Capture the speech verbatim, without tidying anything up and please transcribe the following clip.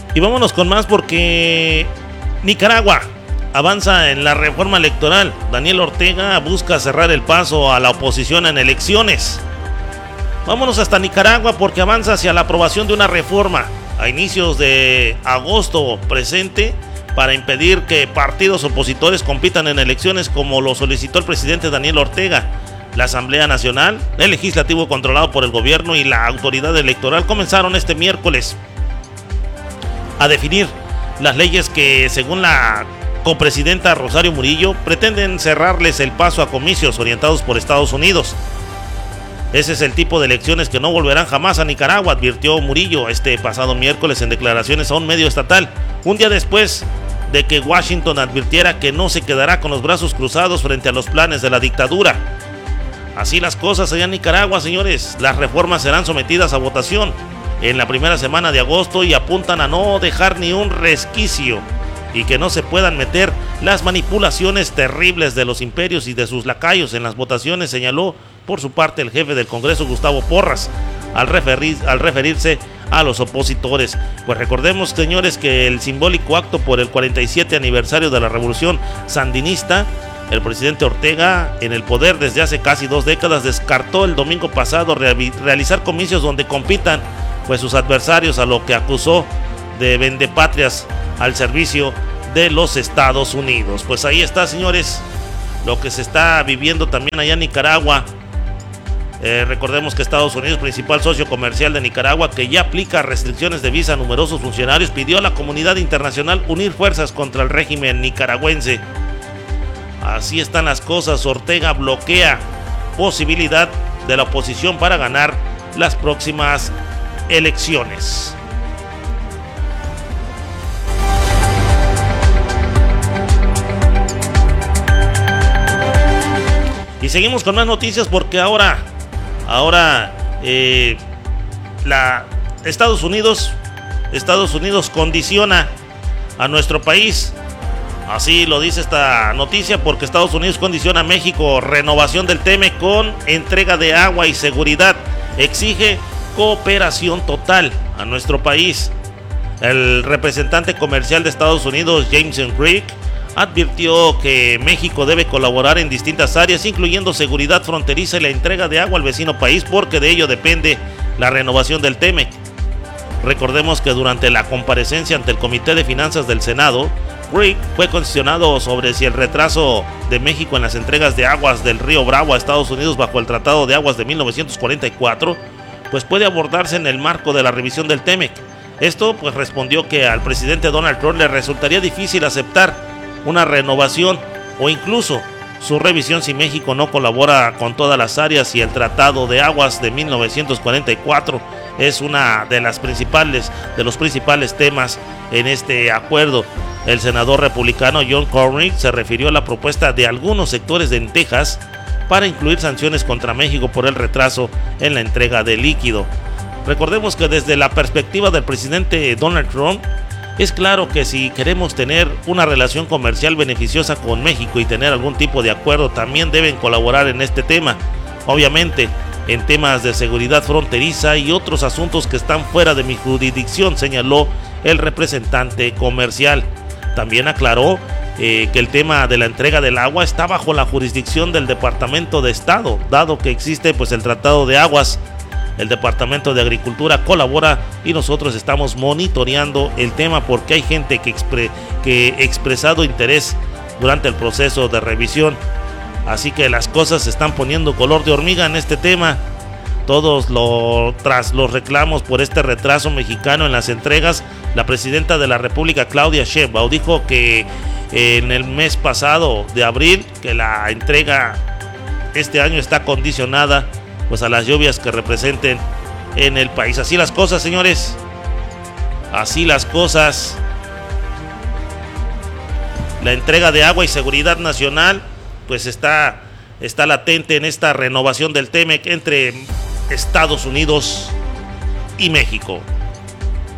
Y vámonos con más porque Nicaragua avanza en la reforma electoral. Daniel Ortega busca cerrar el paso a la oposición en elecciones. Vámonos hasta Nicaragua porque avanza hacia la aprobación de una reforma a inicios de agosto presente para impedir que partidos opositores compitan en elecciones, como lo solicitó el presidente Daniel Ortega. La Asamblea Nacional, el legislativo controlado por el gobierno y la autoridad electoral comenzaron este miércoles a definir las leyes que, según la copresidenta Rosario Murillo, pretenden cerrarles el paso a comicios orientados por Estados Unidos. Ese es el tipo de elecciones que no volverán jamás a Nicaragua, advirtió Murillo este pasado miércoles en declaraciones a un medio estatal, un día después de que Washington advirtiera que no se quedará con los brazos cruzados frente a los planes de la dictadura. Así las cosas allá en Nicaragua, señores. Las reformas serán sometidas a votación en la primera semana de agosto y apuntan a no dejar ni un resquicio y que no se puedan meter las manipulaciones terribles de los imperios y de sus lacayos en las votaciones, señaló por su parte el jefe del Congreso, Gustavo Porras, al, referir, al referirse a los opositores. Pues recordemos, señores, que el simbólico acto por el cuarenta y siete aniversario de la Revolución Sandinista, el presidente Ortega, en el poder desde hace casi dos décadas, descartó el domingo pasado realizar comicios donde compitan pues sus adversarios, a lo que acusó de vendepatrias al servicio de los Estados Unidos. Pues ahí está, señores, lo que se está viviendo también allá en Nicaragua. Eh, recordemos que Estados Unidos, principal socio comercial de Nicaragua, que ya aplica restricciones de visa a numerosos funcionarios, pidió a la comunidad internacional unir fuerzas contra el régimen nicaragüense. Así están las cosas. Ortega bloquea posibilidad de la oposición para ganar las próximas elecciones. Y seguimos con más noticias porque ahora, ahora eh, la Estados Unidos, Estados Unidos condiciona a nuestro país. Así lo dice esta noticia, porque Estados Unidos condiciona a México renovación del T E M E C con entrega de agua y seguridad. Exige cooperación total a nuestro país. El representante comercial de Estados Unidos, Jameson Creek, advirtió que México debe colaborar en distintas áreas, incluyendo seguridad fronteriza y la entrega de agua al vecino país, porque de ello depende la renovación del T E M E C. Recordemos que durante la comparecencia ante el Comité de Finanzas del Senado, Creek fue cuestionado sobre si el retraso de México en las entregas de aguas del río Bravo a Estados Unidos bajo el Tratado de Aguas de mil novecientos cuarenta y cuatro pues puede abordarse en el marco de la revisión del T E M E C. Esto pues respondió que al presidente Donald Trump le resultaría difícil aceptar una renovación o incluso su revisión si México no colabora con todas las áreas, y el Tratado de Aguas de mil novecientos cuarenta y cuatro es una de las principales de los principales temas en este acuerdo. El senador republicano John Cornyn se refirió a la propuesta de algunos sectores de Texas para incluir sanciones contra México por el retraso en la entrega de líquido. Recordemos que desde la perspectiva del presidente Donald Trump, es claro que si queremos tener una relación comercial beneficiosa con México y tener algún tipo de acuerdo, también deben colaborar en este tema. Obviamente, en temas de seguridad fronteriza y otros asuntos que están fuera de mi jurisdicción, señaló el representante comercial. También aclaró eh, que el tema de la entrega del agua está bajo la jurisdicción del Departamento de Estado, dado que existe pues el Tratado de Aguas. El Departamento de Agricultura colabora y nosotros estamos monitoreando el tema porque hay gente que, expre, que ha expresado interés durante el proceso de revisión. Así que las cosas se están poniendo color de hormiga en este tema. Todos lo, tras los reclamos por este retraso mexicano en las entregas, la presidenta de la República, Claudia Sheinbaum, dijo que en el mes pasado de abril que la entrega este año está condicionada pues a las lluvias que representen en el país. Así las cosas, señores. Así las cosas. La entrega de agua y seguridad nacional pues está, está latente en esta renovación del T E M E C entre Estados Unidos y México.